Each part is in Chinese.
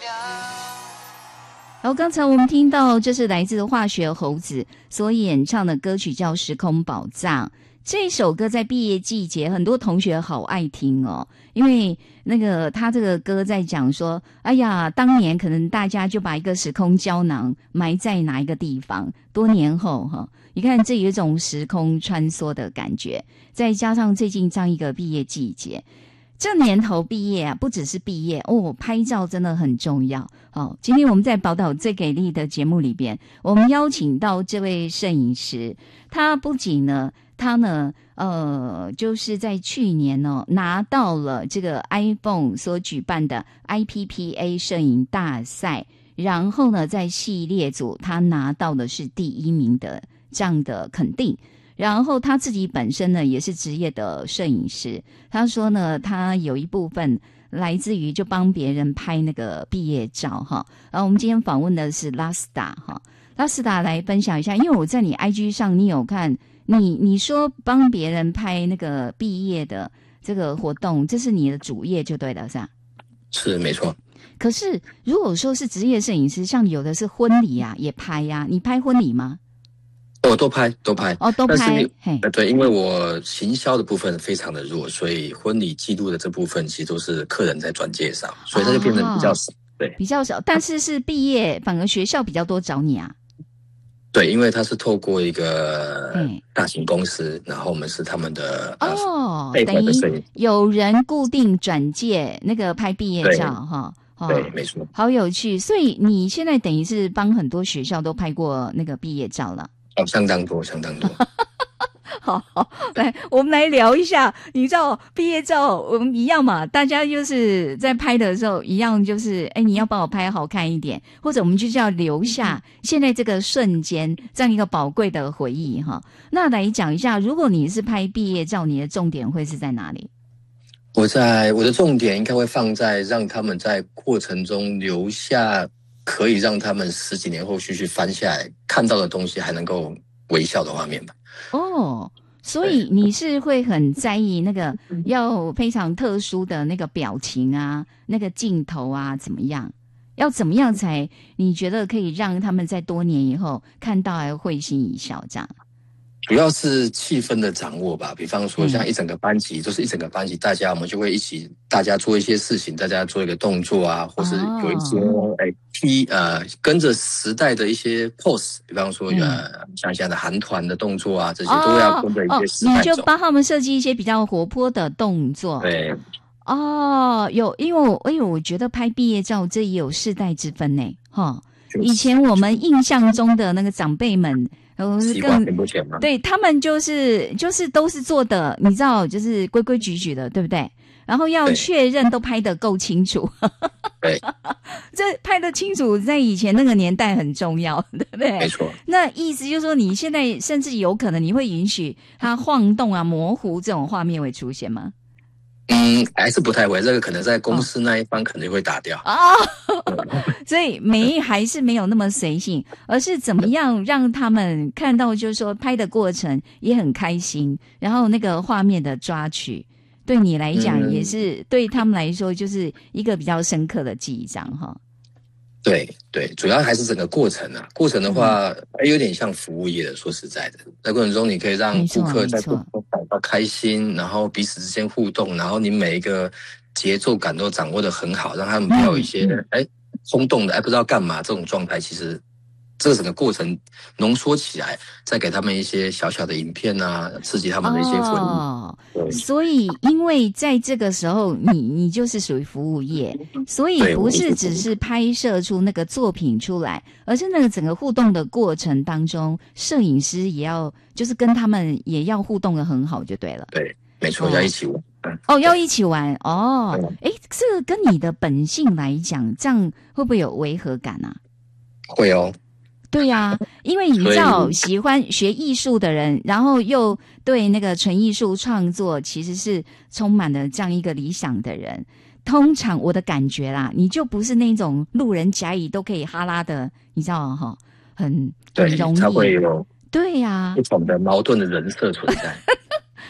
然后刚才我们听到这是来自化学猴子所演唱的歌曲叫《时空宝藏》。这首歌在毕业季节很多同学好爱听哦，因为那个他这个歌在讲说，哎呀，当年可能大家就把一个时空胶囊埋在哪一个地方，多年后你看这有一种时空穿梭的感觉，再加上最近这样一个毕业季节，这年头毕业啊，不只是毕业哦，拍照真的很重要。今天我们在宝岛最给力的节目里边，我们邀请到这位摄影师，他不仅呢，就是在去年拿到了这个 iPhone 所举办的 IPPA 摄影大赛，然后呢，在系列组他拿到的是第1名的这样的肯定。然后他自己本身呢也是职业的摄影师，他说呢，他有一部分来自于就帮别人拍那个毕业照然后我们今天访问的是拉斯达拉斯达来分享一下，因为我在你 IG 上你有看你说帮别人拍那个毕业的这个活动，这是你的主业就对了是吧？ 是没错。 可是如果说是职业摄影师，像有的是婚礼啊也拍呀，你拍婚礼吗？ 都拍都拍。对，因为我行销的部分非常的弱，所以婚礼记录的这部分其实都是客人在转介绍，所以它就变得比较少。对， 比较少。但是毕业反而学校比较多找你啊。 对，因为它是透过一个大型公司，然后我们是他们的等于有人固定转介那个拍毕业照对，没错。 好有趣。所以你现在等于是帮很多学校都拍过那个毕业照了。 相当多。 好，来，我们来聊一下。你知道毕业照我们一样嘛，大家就是在拍的时候一样，就是你要帮我拍好看一点，或者我们就是要留下现在这个瞬间这样一个宝贵的回忆那来讲一下，如果你是拍毕业照，你的重点会是在哪里？ 我的重点应该会放在让他们在过程中留下可以让他们10几年后续翻下来看到的东西还能够微笑的画面吧。 所以你是会很在意那个要非常特殊的那个表情啊，那个镜头啊，怎么样？要怎么样才你觉得可以让他们在多年以后看到还会心一笑这样？ 主要是气氛的掌握吧，比方说像一整个班级，就是一整个班级，我们就会一起，大家做一些事情，大家做一个动作啊，或是有一些跟着时代的一些 pose， 比方说像现在的韩团的动作啊，这些都要跟着一些时代走。 你就帮他们设计一些比较活泼的动作。 对。 因为我觉得拍毕业照这也有世代之分呢。以前我们印象中的那个长辈们。对，他们就是都是做的，你知道，就是规规矩矩的，对不对？然后要确认都拍得够清楚。 对， 这拍得清楚在以前那个年代很重要，对不对？ 没错。 那意思就是说，你现在甚至有可能你会允许它晃动啊、模糊这种画面会出现吗？ 还是不太会，这个可能在公司那一方可能会打掉。 所以还是没有那么随性，而是怎么样让他们看到，就是说拍的过程也很开心，然后那个画面的抓取，对你来讲也是，对他们来说就是一个比较深刻的记忆章哈。 对，主要还是整个过程啊。过程的话，有点像服务业的。说实在的，在过程中你可以让顾客在过程中感到开心，然后彼此之间互动，然后你每一个节奏感都掌握得很好，让他们不要有一些冲动的不知道干嘛这种状态。其实这整个过程浓缩起来，再给他们一些小小的影片啊，刺激他们的一些回忆。 所以因为在这个时候你就是属于服务业，所以不是只是拍摄出那个作品出来，而是那个整个互动的过程当中，摄影师也要就是跟他们也要互动得很好就对了。 对，没错，要一起玩。 要一起玩这个跟你的本性来讲，这样会不会有违和感啊？ 会哦。 对呀，因为你知道喜欢学艺术的人，然后又对那个纯艺术创作其实是充满了这样一个理想的人，通常我的感觉啦，你就不是那种路人甲乙都可以哈拉的，你知道很容易。 才会有对呀， 不同的矛盾的人设存在。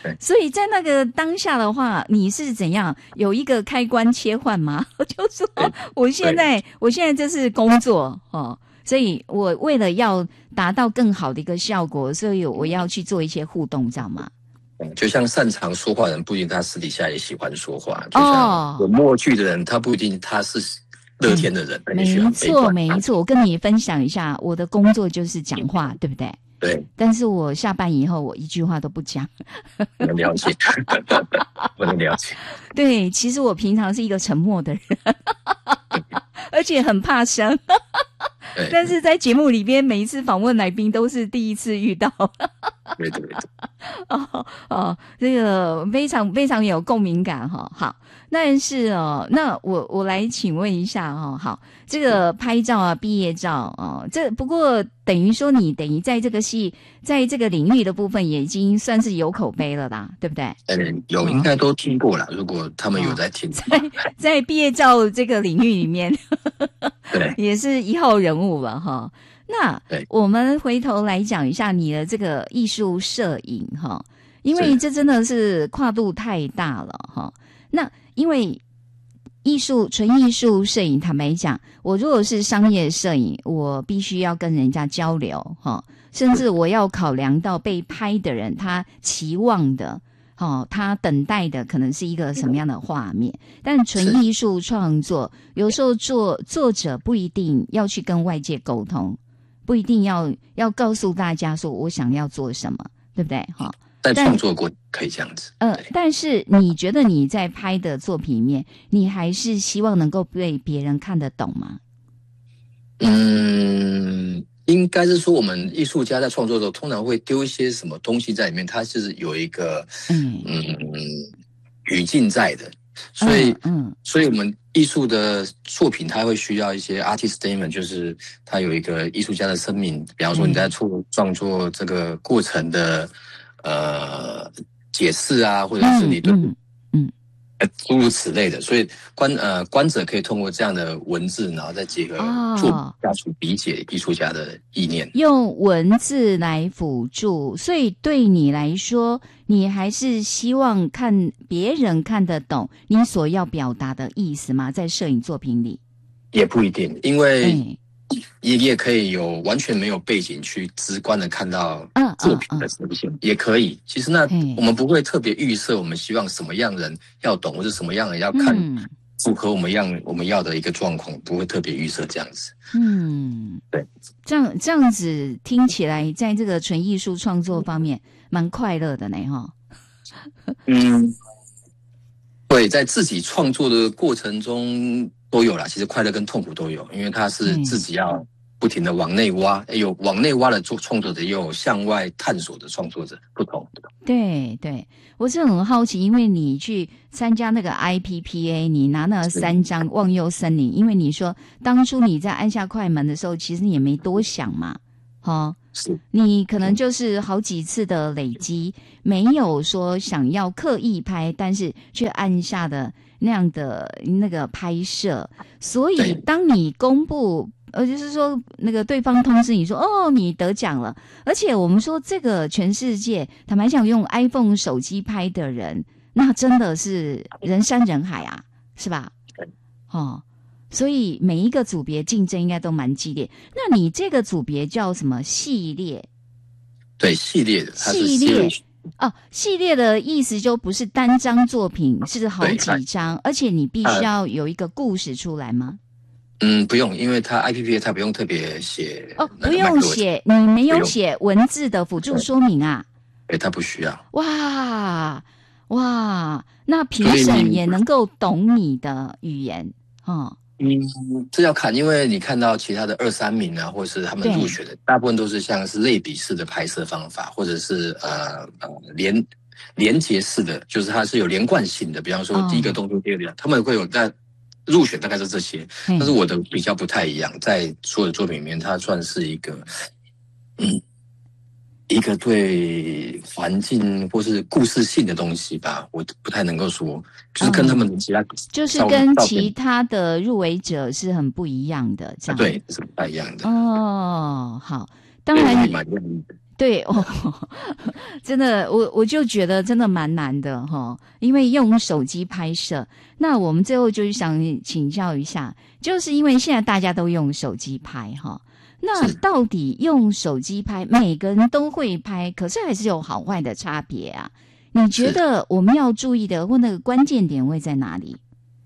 所以在那个当下的话，你是怎样有一个开关切换吗？就说我现在就是工作哦，所以我为了要达到更好的一个效果，所以我要去做一些互动，知道吗？ 就像擅长说话的人，不一定他私底下也喜欢说话。就像有默剧的人，他不一定他是乐天的人， 没错没错。我跟你分享一下，我的工作就是讲话，对不对？ 对。 但是我下班以后，我一句话都不讲。 我能了解，我能了解。 对，其实我平常是一个沉默的人，而且很怕生。但是在节目里边，每一次访问来宾都是第一次遇到。 对对对。 这个非常非常有共鸣感哈。好，但是那我来请问一下好，这个拍照啊，毕业照这不过等于说你等于在这个戏，在这个领域的部分也已经算是有口碑了啦，对不对？ 有应该都听过啦，如果他们有在听。 在毕业照这个领域里面， 对， 也是一号人物了哈。那我们回头来讲一下你的这个艺术摄影哈，因为这真的是跨度太大了哈。那因为纯艺术摄影，坦白讲，我如果是商业摄影，我必须要跟人家交流哈，甚至我要考量到被拍的人他期望的他等待的可能是一个什么样的画面。但纯艺术创作有时候作者不一定要去跟外界沟通，不一定要告诉大家说我想要做什么，对不对？ 在创作过可以这样子。 但是你觉得你在拍的作品里面，你还是希望能够被别人看得懂吗？ 应该是说我们艺术家在创作的时候，通常会丢一些什么东西在里面，它是有一个语境在的。所以我们艺术的作品它会需要一些 artist statement， 就是它有一个艺术家的声明，比方说你在创作这个过程的解释啊，或者是你对诸如此类的。所以观者可以通过这样的文字，然后再结合作品下去理解艺术家的意念， 用文字来辅助。所以对你来说，你还是希望看别人看得懂你所要表达的意思吗？在摄影作品里也不一定，因为也可以有完全没有背景去直观的看到作品的呈现，也可以。其实我们不会特别预设我们希望什么样人要懂，或者什么样人要看符合我们要的一个状况，不会特别预设这样子。对， 这样子听起来，在这个纯艺术创作方面蛮快乐的呢对，在自己创作的过程中都有啦，其实快乐跟痛苦都有，因为它是自己要不停的往内挖，有往内挖的创作者，也有向外探索的创作者，不同的。 对对，我是很好奇，因为你去参加那个 IPPA， 你拿那3张忘忧森林，因为你说当初你在按下快门的时候，其实你也没多想嘛，你可能就是好几次的累积，没有说想要刻意拍，但是却按下的那样的那个拍摄。所以当你公布就是说那个对方通知你说你得奖了，而且我们说这个全世界坦白讲用 iPhone 手机拍的人，那真的是人山人海啊，是吧？所以每一个组别竞争应该都蛮激烈。那你这个组别叫什么系列？ 对，系列的，它是系列的意思就不是单张作品，是好几张，而且你必须要有一个故事出来吗？ 不用，因为它 IPPA 它不用特别写不用写，你没有写文字的辅助说明啊？ 对，它不需要。 哇，那评审也能够懂你的语言这要看，因为你看到其他的2、3名啊，或是他们入选的，大部分都是像是类比式的拍摄方法，或者是连结式的，就是它是有连贯性的。比方说第一个动作，第二个，他们会有在入选大概是这些，但是我的比较不太一样，在所有的作品里面，它算是一个对环境或是故事性的东西吧，我不太能够说，就是跟他们的其他就是跟其他的入围者是很不一样的，这样对，是不太一样的。 好，当然对哦，真的，我就觉得真的蛮难的哈，因为用手机拍摄。那我们最后就是想请教一下，就是因为现在大家都用手机拍哈，那到底用手机拍，每个人都会拍，可是还是有好坏的差别啊？你觉得我们要注意的或那个关键点会在哪里？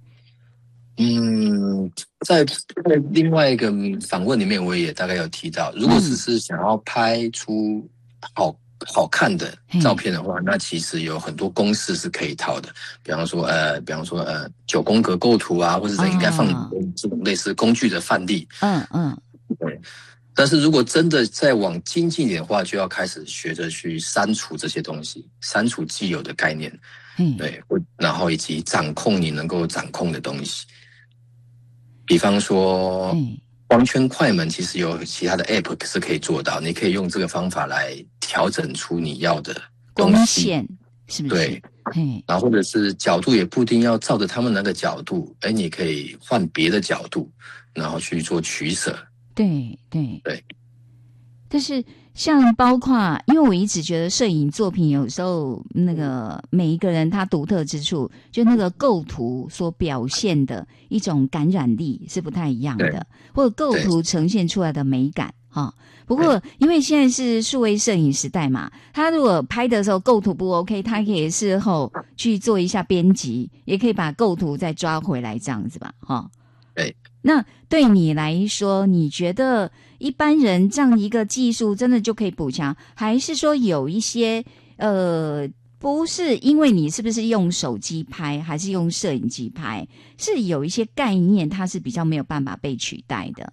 在另外一个访问里面，我也大概有提到，如果只是想要拍出好看的照片的话，那其实有很多公式是可以套的，比方说9宫格构图啊，或者是应该放这种类似工具的范例。对。但是如果真的再往精进一点的话，就要开始学着去删除这些东西，删除既有的概念，对，然后以及掌控你能够掌控的东西。比方说，光圈快门其实有其他的 app 是可以做到，你可以用这个方法来调整出你要的东西， 光线是不是？ 对，然后或者是角度也不一定要照着他们那个角度，你可以换别的角度，然后去做取舍。 对。但是像包括，因为我一直觉得摄影作品有时候那个每一个人他独特之处，就那个构图所表现的一种感染力是不太一样的，或者构图呈现出来的美感哈。不过因为现在是数位摄影时代嘛，他如果拍的时候构图不 OK， 他可以事后去做一下编辑，也可以把构图再抓回来这样子吧哈。 对。 那对你来说，你觉得一般人这样一个技术真的就可以补强，还是说有一些不是因为你是不是用手机拍还是用摄影机拍，是有一些概念它是比较没有办法被取代的？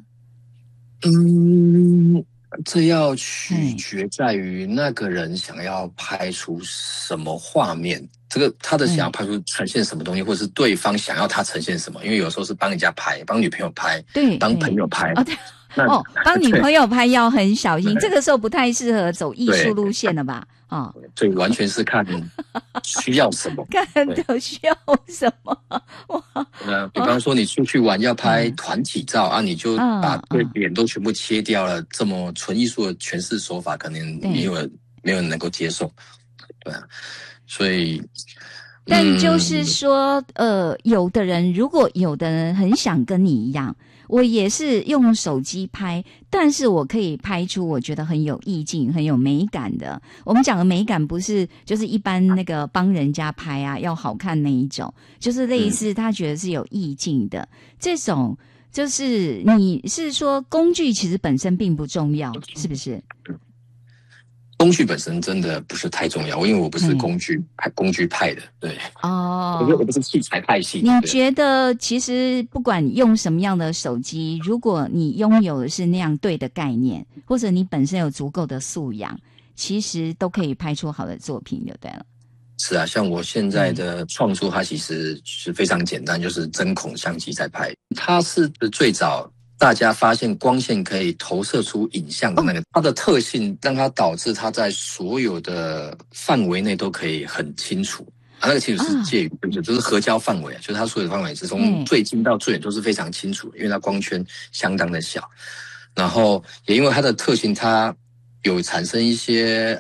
这要取决在于那个人想要拍出什么画面，这个他的想要拍出呈现什么东西，或者是对方想要他呈现什么。因为有时候是帮人家拍，帮女朋友拍， 对， 帮朋友拍。 帮女朋友拍要很小心，这个时候不太适合走艺术路线了吧？ 对，完全是看需要什么， 看的需要什么。 比方说你出去玩要拍团体照啊，你就把对脸都全部切掉了，这么纯艺术的诠释手法，可能没有人能够接受，对啊，所以。 但就是说，有的人很想跟你一样，我也是用手机拍，但是我可以拍出我觉得很有意境、很有美感的。我们讲的美感不是就是一般那个帮人家拍啊要好看那一种，就是类似他觉得是有意境的这种。就是你是说工具其实本身并不重要，是不是？ 工具本身真的不是太重要，因为我不是工具派的，对。我不是器材派系。 你觉得其实不管用什么样的手机，如果你拥有的是那样对的概念，或者你本身有足够的素养，其实都可以拍出好的作品就对了。 是啊，像我现在的创作，它其实是非常简单，就是针孔相机在拍。它是最早大家发现光线可以投射出影像的那个，它的特性让它导致它在所有的范围内都可以很清楚。那个清楚是介于就是合焦范围，就是它所有的范围是从最近到最远都是非常清楚，因为它光圈相当的小。然后也因为它的特性，它有产生一些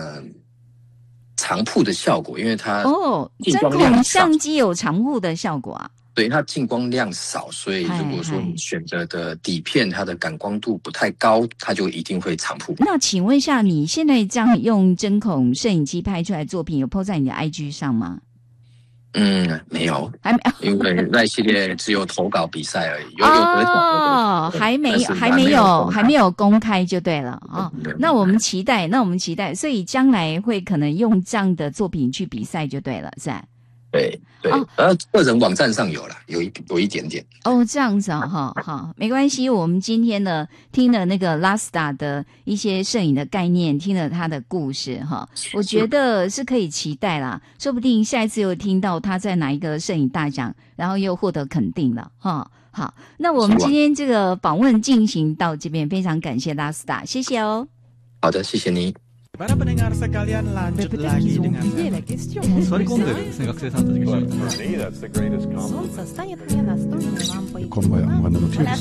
长曝的效果，因为它针孔相机有长曝的效果啊。 对，它进光量少，所以如果说你选择的底片它的感光度不太高，它就一定会长曝。 那请问一下，你现在这样用针孔摄影机拍出来的作品有 po 在你的 IG 上吗？ 没有， 还没有， 因为那系列只有投稿比赛而已。 还没有公开就对了那我们期待，所以将来会可能用这样的作品去比赛就对了，是吧？ 对，个人网站上有了，有一点点。 这样子好，没关系。我们今天呢，听了那个 Lasta 的一些摄影的概念，听了他的故事我觉得是可以期待啦。说不定下一次又听到他在哪一个摄影大奖，然后又获得肯定了好，那我们今天这个访问进行到这边，非常感谢 Lasta， 谢谢哦。 好的，谢谢你。 Para pendengar sekalian lanjut lagi dengan Sorry konder学生さんたちが Konvoja on vain